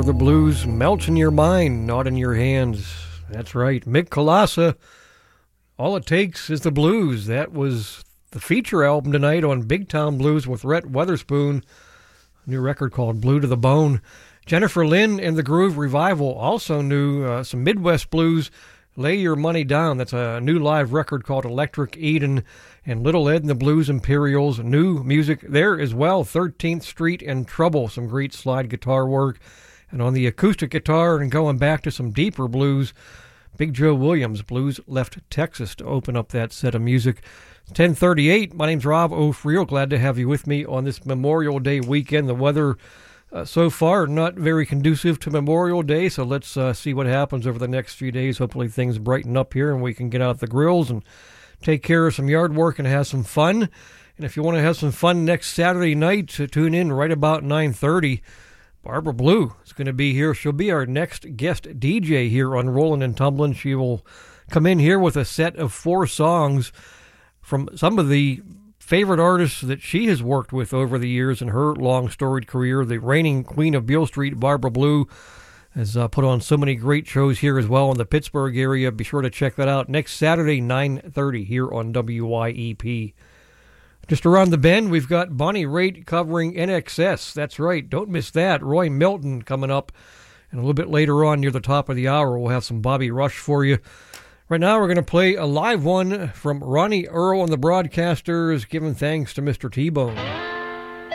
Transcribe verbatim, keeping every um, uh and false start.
where the blues melt in your mind, not in your hands. That's right, Mick Kolassa. All It Takes Is the Blues. That was the feature album tonight on Big Town Blues with Rhett Weatherspoon. A new record called Blue to the Bone. Jennifer Lynn and the Groove Revival also knew uh, some Midwest blues. Lay Your Money Down. That's a new live record called Electric Eden. And Little Ed and the Blues Imperials. New music there as well. thirteenth Street and Trouble. Some great slide guitar work. And on the acoustic guitar and going back to some deeper blues, Big Joe Williams. Blues left Texas to open up that set of music. ten thirty-eight. My name's Rob O'Friel. Glad to have you with me on this Memorial Day weekend. The weather uh, so far not very conducive to Memorial Day, so let's uh, see what happens over the next few days. Hopefully things brighten up here and we can get out the grills and take care of some yard work and have some fun. And if you want to have some fun next Saturday night, to tune in right about nine thirty. Barbara Blue is going to be here. She'll be our next guest D J here on Rollin' and Tumblin'. She will come in here with a set of four songs from some of the favorite artists that she has worked with over the years in her long storied career. The reigning queen of Beale Street, Barbara Blue, has uh, put on so many great shows here as well in the Pittsburgh area. Be sure to check that out next Saturday, nine thirty, here on W Y E P. Just around the bend, we've got Bonnie Raitt covering N X S. That's right, don't miss that. Roy Milton coming up. And a little bit later on, near the top of the hour, we'll have some Bobby Rush for you. Right now, we're going to play a live one from Ronnie Earl and the Broadcasters, giving thanks to Mister T-Bone.